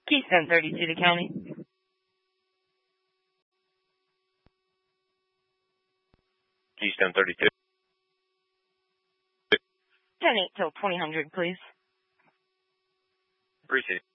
Keystone 32 to county. Keystone 32. 10-8 till 2000, please. Appreciate it.